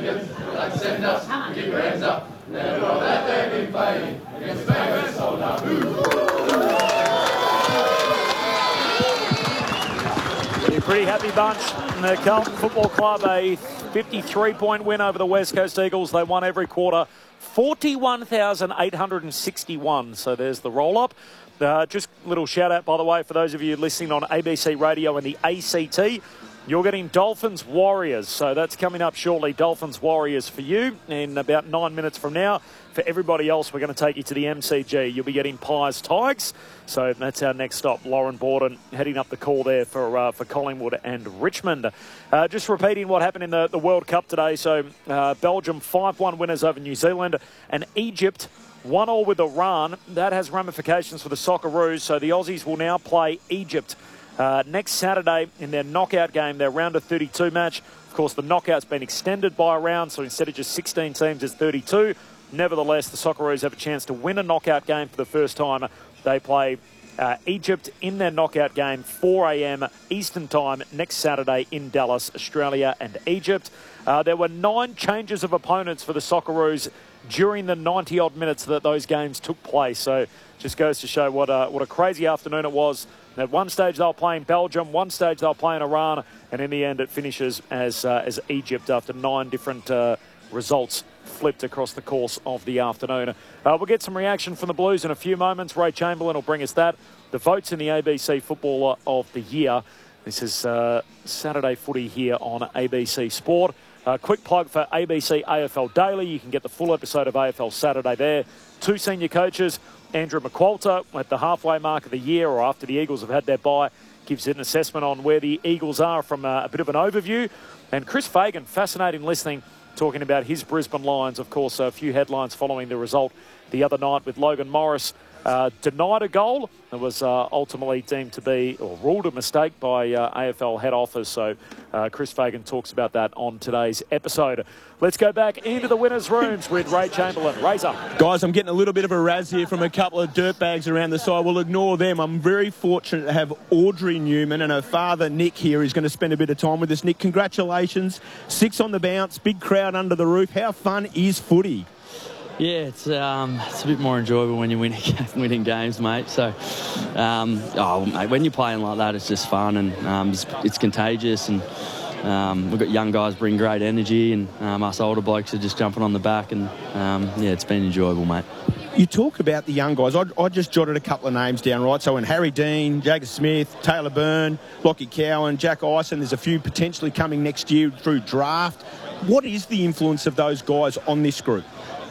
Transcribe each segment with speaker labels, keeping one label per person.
Speaker 1: Dragons, let's send us, keep your hands up. Never let them be fighting against Vegas, so now.
Speaker 2: Pretty happy bunch. And the Carlton Football Club, a 53-point win over the West Coast Eagles. They won every quarter, 41,861. So there's the roll-up. Just a little shout-out, by the way, for those of you listening on ABC Radio and the ACT. You're getting Dolphins Warriors, so that's coming up shortly. Dolphins Warriors for you in about 9 minutes from now. For everybody else, we're going to take you to the MCG. You'll be getting Pies Tigers, so that's our next stop. Lauren Borden heading up the call there for Collingwood and Richmond. Just repeating what happened in the World Cup today. So Belgium 5-1 winners over New Zealand, and Egypt 1-1 with Iran. That has ramifications for the Socceroos, so the Aussies will now play Egypt next Saturday in their knockout game, their round of 32 match. Of course, the knockout's been extended by a round, so instead of just 16 teams, it's 32. Nevertheless, the Socceroos have a chance to win a knockout game for the first time. They play Egypt in their knockout game, 4 a.m. Eastern Time next Saturday in Dallas, Australia and Egypt. There were 9 changes of opponents for the Socceroos during the 90-odd minutes that those games took place. So just goes to show what a crazy afternoon it was. At one stage they were playing Belgium, one stage they were playing Iran, and in the end it finishes as Egypt after 9 different results flipped across the course of the afternoon. We'll get some reaction from the Blues in a few moments. Ray Chamberlain will bring us that. The votes in the ABC Footballer of the Year. This is Saturday footy here on ABC Sport. Quick plug for ABC AFL Daily. You can get the full episode of AFL Saturday there. 2 senior coaches, Andrew McQualter at the halfway mark of the year or after the Eagles have had their bye, gives it an assessment on where the Eagles are from a bit of an overview. And Chris Fagan, fascinating listening, talking about his Brisbane Lions. Of course, a few headlines following the result the other night with Logan Morris denied a goal. It was ultimately deemed to be, or ruled a mistake by AFL head office. So Chris Fagan talks about that on today's episode. Let's go back into the winners' rooms with Ray Chamberlain. Razor.
Speaker 3: Guys, I'm getting a little bit of a razz here from a couple of dirtbags around the side. We'll ignore them. I'm very fortunate to have Audrey Newman and her father, Nick, here. He's going to spend a bit of time with us. Nick, congratulations. 6 on the bounce, big crowd under the roof. How fun is footy?
Speaker 4: Yeah, it's a bit more enjoyable when you're winning games, mate. So, mate, when you're playing like that, it's just fun and it's contagious. And we've got young guys bring great energy, and us older blokes are just jumping on the back. And yeah, it's been enjoyable, mate.
Speaker 3: You talk about the young guys. I just jotted a couple of names down, right? So when Harry Dean, Jagger Smith, Taylor Byrne, Lockie Cowan, Jack Ison, there's a few potentially coming next year through draft. What is the influence of those guys on this group?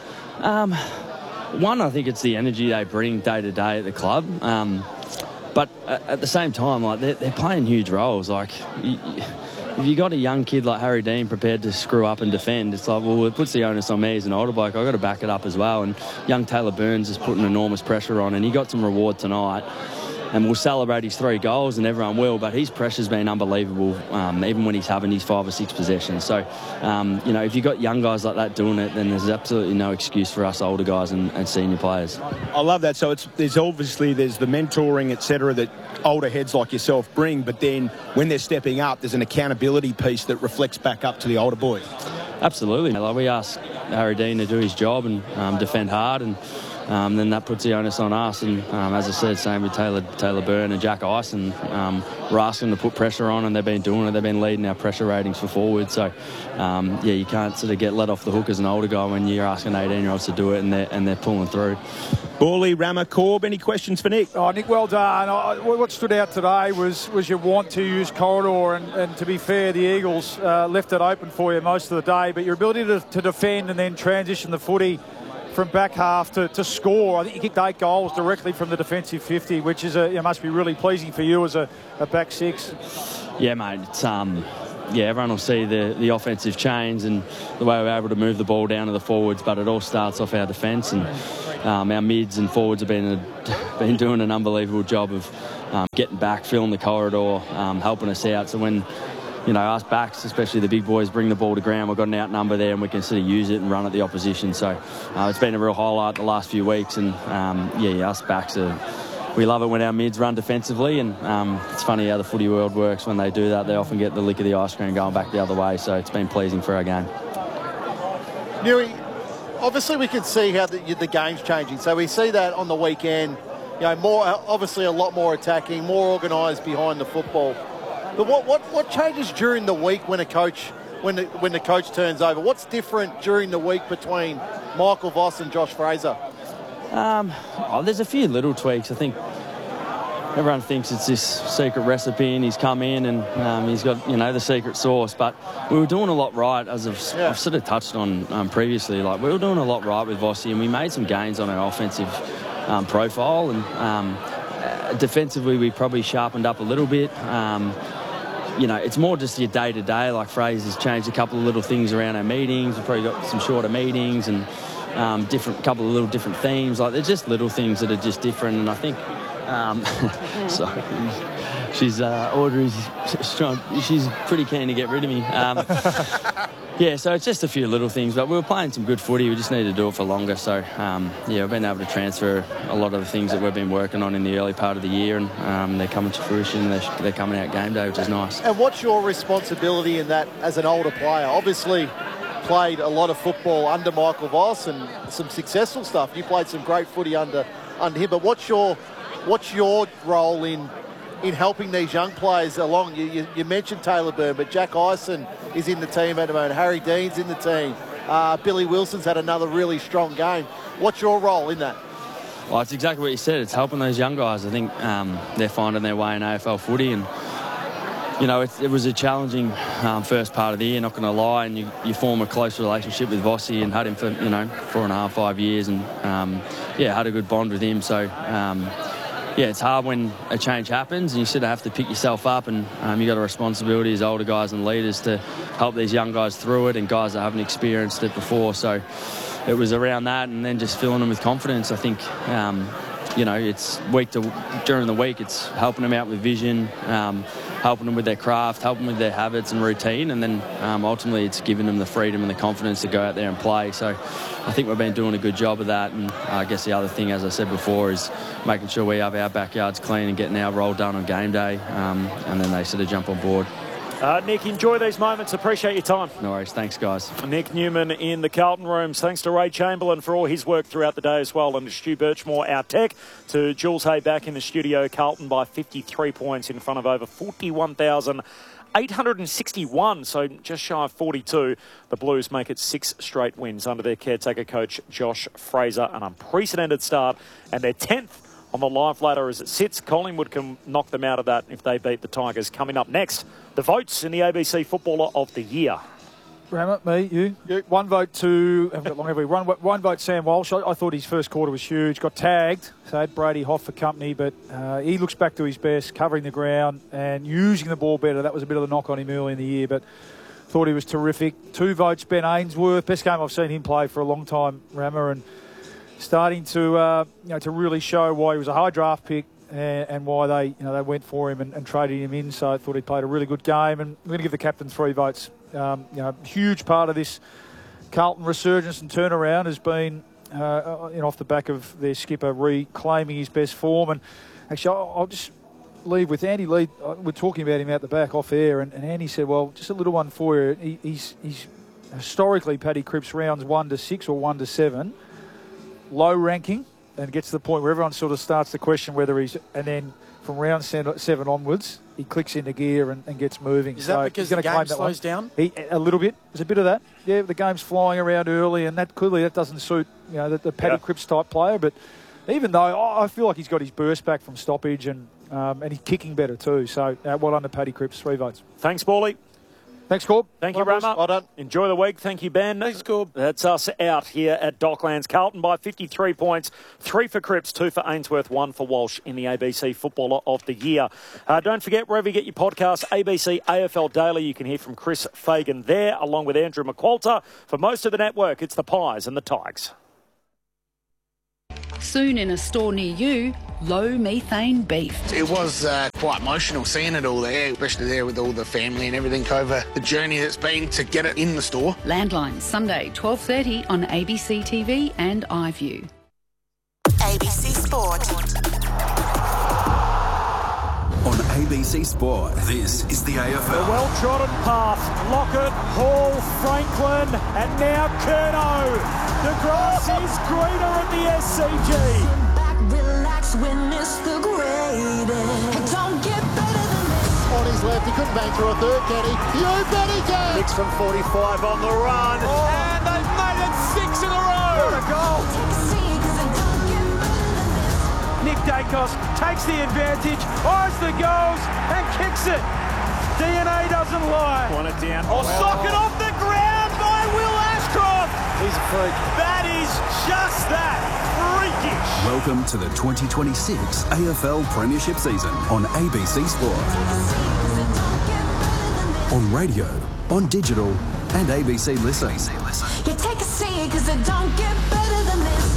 Speaker 4: One, I think it's the energy they bring day to day at the club. But at the same time, like they're playing huge roles. Like if you got a young kid like Harry Dean prepared to screw up and defend, it's like, well, it puts the onus on me as an older bloke. I've got to back it up as well. And young Taylor Burns is putting enormous pressure on, and he got some reward tonight. And we'll celebrate his 3 goals, and everyone will, but his pressure's been unbelievable, even when he's having his 5 or 6 possessions. So, if you've got young guys like that doing it, then there's absolutely no excuse for us older guys and senior players.
Speaker 3: I love that. So there's the mentoring, etc., that older heads like yourself bring, but then when they're stepping up, there's an accountability piece that reflects back up to the older boys.
Speaker 4: Absolutely. Like we ask Harry Dean to do his job and defend hard, and then that puts the onus on us. And as I said, same with Taylor Byrne and Jack Ison. We're asking them to put pressure on, and they've been doing it. They've been leading our pressure ratings for forward. So, you can't sort of get let off the hook as an older guy when you're asking 18-year-olds to do it, and they're pulling through.
Speaker 3: Borley, Rammer, Corb, any questions for Nick?
Speaker 5: Oh, Nick, well done. What stood out today was your want to use corridor, and to be fair, the Eagles left it open for you most of the day, but your ability to defend and then transition the footy from back half to score. I think you kicked 8 goals directly from the defensive 50, which is must be really pleasing for you as a back 6.
Speaker 4: Yeah, mate. It's everyone will see the offensive change and the way we're able to move the ball down to the forwards, but it all starts off our defence, and our mids and forwards have been doing an unbelievable job of getting back, filling the corridor, helping us out. So when us backs, especially the big boys, bring the ball to ground, we've got an outnumber there, and we can sort of use it and run at the opposition. So it's been a real highlight the last few weeks, and us backs we love it when our mids run defensively, and it's funny how the footy world works. When they do that, they often get the lick of the ice cream going back the other way, so it's been pleasing for our game.
Speaker 6: Newey, obviously we can see how the game's changing. So we see that on the weekend, more obviously a lot more attacking, more organised behind the football. But what changes during the week when a coach when the coach turns over? What's different during the week between Michael Voss and Josh Fraser?
Speaker 4: There's a few little tweaks. I think everyone thinks it's this secret recipe and he's come in and he's got, the secret sauce. But we were doing a lot right, as I've sort of touched on previously. Like, we were doing a lot right with Vossi, and we made some gains on our offensive profile. And defensively, we probably sharpened up a little bit. It's more just your day-to-day. Like, Fraser's changed a couple of little things around our meetings. We've probably got some shorter meetings and couple of little different themes. Like, they're just little things that are just different. And I think, sorry, she's Audrey's strong. She's pretty keen to get rid of me. So it's just a few little things. But we were playing some good footy. We just needed to do it for longer. So we've been able to transfer a lot of the things that we've been working on in the early part of the year, and they're coming to fruition. They're coming out game day, which is nice.
Speaker 6: And what's your responsibility in that as an older player? Obviously, played a lot of football under Michael Voss and some successful stuff. You played some great footy under him. But what's your role in helping these young players along? You mentioned Taylor Byrne, but Jack Ison is in the team at the moment. Harry Dean's in the team. Billy Wilson's had another really strong game. What's your role in that?
Speaker 4: Well, it's exactly what you said. It's helping those young guys. I think they're finding their way in AFL footy, and it was a challenging first part of the year, not going to lie, and you form a close relationship with Vossi and had him for 4.5, 5 years, and had a good bond with him. So it's hard when a change happens and you sort of have to pick yourself up, and you got a responsibility as older guys and leaders to help these young guys through it, and guys that haven't experienced it before. So it was around that, and then just filling them with confidence. I think it's during the week, it's helping them out with vision, helping them with their craft, helping them with their habits and routine, and then ultimately it's giving them the freedom and the confidence to go out there and play. So I think we've been doing a good job of that, and I guess the other thing, as I said before, is making sure we have our backyards clean and getting our role done on game day, and then they sort of jump on board.
Speaker 2: Nick, enjoy these moments. Appreciate your time.
Speaker 4: No worries. Thanks, guys.
Speaker 2: Nick Newman in the Carlton rooms. Thanks to Ray Chamberlain for all his work throughout the day as well, and to Stu Birchmore, our tech, to Jules Hay back in the studio. Carlton by 53 points in front of over 41,861, so just shy of 42. The Blues make it 6 straight wins under their caretaker coach, Josh Fraser. An unprecedented start, and they're 10th on the live ladder as it sits. Collingwood can knock them out of that if they beat the Tigers. Coming up next, the votes in the ABC Footballer of the Year.
Speaker 5: Rammer, me, you. One vote to, haven't got long, have we? One vote Sam Walsh. I thought his first quarter was huge. Got tagged, so had Brady Hoff for company, but he looks back to his best, covering the ground and using the ball better. That was a bit of a knock on him early in the year, but thought he was terrific. 2 votes, Ben Ainsworth. Best game I've seen him play for a long time, Rammer, and starting to to really show why he was a high draft pick and why they went for him and traded him in. So I thought he played a really good game, and I'm going to give the captain 3 votes. Huge part of this Carlton resurgence and turnaround has been off the back of their skipper reclaiming his best form. And actually, I'll just leave with Andy Lee. We're talking about him out the back off air, and Andy said, well, just a little one for you. He's historically, Paddy Cripps, rounds 1 to 6 or 1 to 7, low ranking, and gets to the point where everyone sort of starts to question whether he's, and then from round 7 onwards, he clicks into gear and gets moving.
Speaker 7: Is that because the game slows down?
Speaker 5: A little bit. There's a bit of that. Yeah, the game's flying around early, and that doesn't suit the Paddy Cripps type player. But even though I feel like he's got his burst back from stoppage, and he's kicking better too. So well done to Paddy Cripps. 3 votes.
Speaker 2: Thanks, Paulie.
Speaker 5: Thanks, Corb.
Speaker 2: Thank you, Rama.
Speaker 6: Well done.
Speaker 2: Enjoy the week. Thank you, Ben.
Speaker 7: Thanks, Corb.
Speaker 2: That's us out here at Docklands. Carlton by 53 points. 3 for Cripps, 2 for Ainsworth, 1 for Walsh in the ABC Footballer of the Year. Don't forget, wherever you get your podcast, ABC AFL Daily, you can hear from Chris Fagan there, along with Andrew McQualter. For most of the network, it's the Pies and the Tigers.
Speaker 8: Soon in a store near you, low methane beef.
Speaker 9: It was quite emotional seeing it all there, especially there with all the family and everything over the journey that's been to get it in the store.
Speaker 8: Landline, Sunday, 12:30 on ABC TV and iView.
Speaker 10: ABC Sport. On ABC. ABC Sport. This is the
Speaker 2: The
Speaker 10: AFL.
Speaker 2: well-trodden path. Lockett, Hall, Franklin, and now Curnow. The grass is greener at the SCG.
Speaker 11: Relax, witness the greatest. Don't get better than this.
Speaker 6: On his left, he couldn't bang through a third, can he? You bet he can!
Speaker 12: Nicks from 45 on the run. And they've made it 6 in a row.
Speaker 2: What a goal! Nick Dacos takes the advantage, eyes the goals and kicks it. DNA doesn't lie.
Speaker 3: Want it down.
Speaker 2: Oh, socket off the ground by Will Ashcroft.
Speaker 12: He's a freak.
Speaker 2: That is just that. Freakish.
Speaker 10: Welcome to the 2026 AFL Premiership season on ABC Sport. On radio, on digital, and ABC Listen.
Speaker 11: You take a seat, cause it don't get better than this.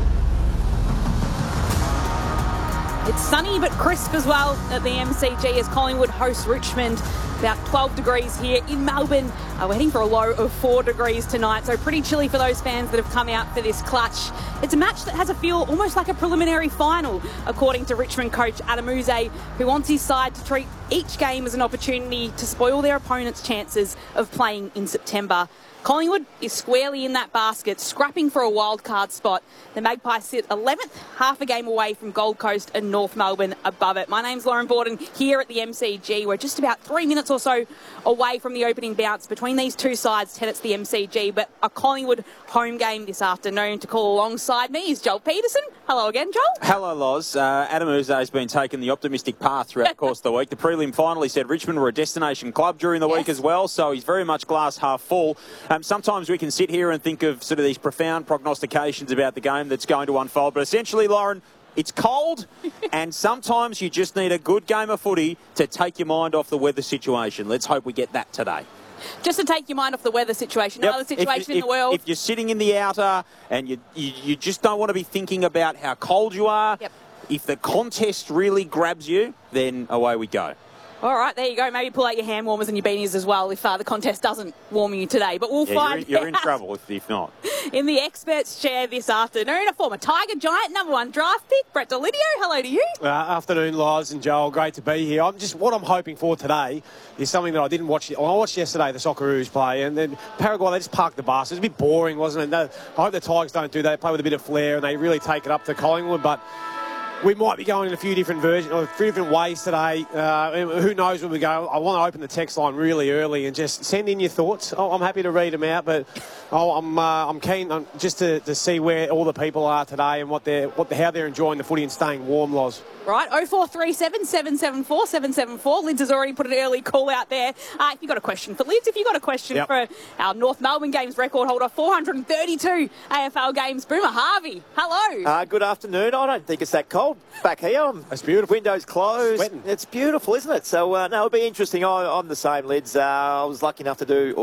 Speaker 13: It's sunny but crisp as well at the MCG as Collingwood hosts Richmond. About 12 degrees here in Melbourne. We're heading for a low of 4 degrees tonight, so pretty chilly for those fans that have come out for this clutch. It's a match that has a feel almost like a preliminary final, according to Richmond coach Adam Yze, who wants his side to treat each game as an opportunity to spoil their opponent's chances of playing in September. Collingwood is squarely in that basket, scrapping for a wildcard spot. The Magpies sit 11th, half a game away from Gold Coast and North Melbourne above it. My name's Lauren Borden here at the MCG. We're just about 3 minutes or so away from the opening bounce between these two sides to head to the MCG, but a Collingwood home game this afternoon. To call alongside me is Joel Peterson. Hello again, Joel.
Speaker 14: Hello, Loz. Adam Yze has been taking the optimistic path throughout the course of the week. The prelim finally said Richmond were a destination club during the week as well, so he's very much glass half full. Sometimes we can sit here and think of sort of these profound prognostications about the game that's going to unfold, but essentially, Lauren, it's cold, and sometimes you just need a good game of footy to take your mind off the weather situation. Let's hope we get that today.
Speaker 13: Just to take your mind off the weather situation, no other situation in the world.
Speaker 14: If you're sitting in the outer and you just don't want to be thinking about how cold you are, if the contest really grabs you, then away we go.
Speaker 13: All right, there you go. Maybe pull out your hand warmers and your beanies as well if the contest doesn't warm you today. But we'll find
Speaker 14: you're in trouble if not.
Speaker 13: In the experts' chair this afternoon, a former Tiger Giant, #1 draft pick, Brett Delidio. Hello to you.
Speaker 15: Afternoon, Loz and Joel. Great to be here. What I'm hoping for today is something that I didn't watch. I watched yesterday the Socceroos play, and then Paraguay, they just parked the bus. It was a bit boring, wasn't it? I hope the Tigers don't do that. They play with a bit of flair, and they really take it up to Collingwood, but we might be going in a few different versions, or a few different ways today. Who knows where we go? I want to open the text line really early and just send in your thoughts. I'm happy to read them out, but I'm keen just to see where all the people are today and how they're enjoying the footy and staying warm, Loz.
Speaker 13: Right, 0437 774 774. Lids has already put an early call out there. If you've got a question for Lids, if you've got a question for our North Melbourne Games record holder, 432 AFL games, Boomer Harvey. Hello.
Speaker 16: Good afternoon. I don't think it's that cold back here.
Speaker 15: It's beautiful.
Speaker 16: Windows closed.
Speaker 15: Sweating.
Speaker 16: It's beautiful, isn't it? So, no, it'll be interesting. I'm the same, Lids. I was lucky enough to do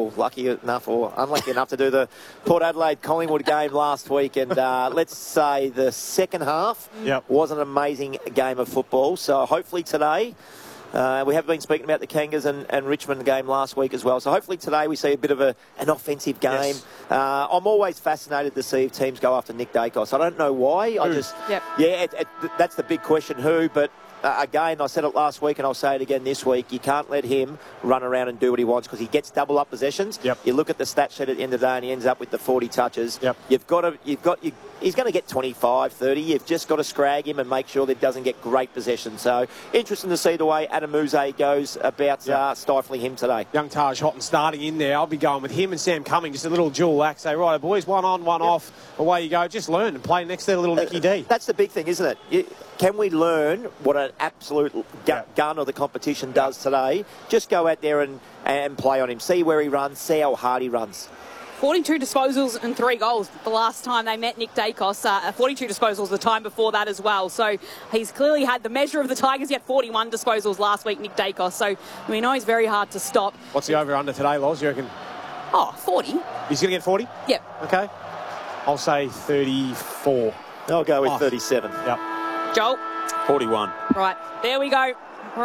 Speaker 16: the Port Adelaide Collingwood game last week, and let's say the second half was an amazing game of football. So hopefully today, we have been speaking about the Kangas and Richmond game last week as well. So hopefully today we see a bit of an offensive game.
Speaker 15: Yes.
Speaker 16: I'm always fascinated to see if teams go after Nick Dacos. I don't know why. That's the big question, who, but again, I said it last week and I'll say it again this week. You can't let him run around and do what he wants because he gets double up possessions. You look at the stat sheet at the end of the day and he ends up with the 40 touches. He's going to get 25, 30. You've just got to scrag him and make sure that he doesn't get great possession. So interesting to see the way Adam Yze goes about stifling him today.
Speaker 15: Young Taj Houghton starting in there. I'll be going with him and Sam Cumming. Just a little dual act. Say, right, boys, one on, one off. Away you go. Just learn and play next to little Nicky D.
Speaker 16: That's the big thing, isn't it? Can we learn what an absolute gun of the competition does today? Just go out there and play on him. See where he runs. See how hard he runs.
Speaker 13: 42 disposals and 3 goals the last time they met Nick Dacos. 42 disposals the time before that as well. So he's clearly had the measure of the Tigers. He had 41 disposals last week, Nick Dacos. So we know he's very hard to stop.
Speaker 15: What's the over-under today, Loz, you reckon?
Speaker 13: 40.
Speaker 15: He's going to get 40?
Speaker 13: Yep.
Speaker 15: Okay. I'll say 34.
Speaker 16: I'll go with 37.
Speaker 15: Yep.
Speaker 13: Joel?
Speaker 14: 41.
Speaker 13: Right, there we go.